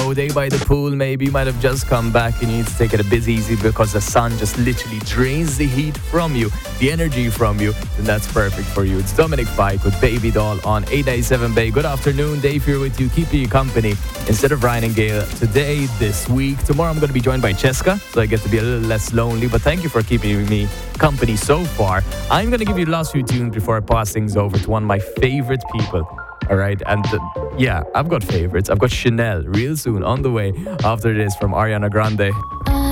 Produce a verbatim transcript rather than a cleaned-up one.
know, day by the pool, maybe you might have just come back and you need to take it a bit easy because the sun just literally drains the heat from you, the energy from you, then that's perfect for you. It's Dominic Fike with Baby Doll on eight ninety-seven Bay. Good afternoon, Dave here with you, keeping you company instead of Ryan and Gail today, this week. Tomorrow I'm going to be joined by Cheska, so I get to be a little less lonely, but thank you for keeping me company so far. I'm going to give you the last few tunes before I pass things over to one of my favorite people. All right, and uh, yeah, I've got favorites. I've got Chanel real soon on the way after this from Ariana Grande.